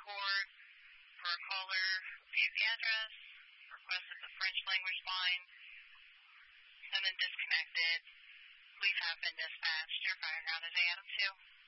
report for a caller via the address, requested the French language line, and then disconnected. Police have been dispatched. Your fire ground is 8 Adam 2.